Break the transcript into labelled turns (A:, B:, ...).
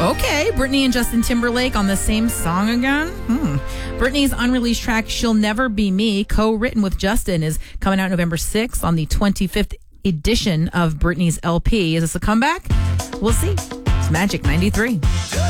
A: Okay, Britney and Justin Timberlake on the same song again. Britney's unreleased track, She'll Never Be Me, co-written with Justin, is coming out November 6th on the 25th edition of Britney's LP. Is this a comeback? We'll see. It's Magic 93.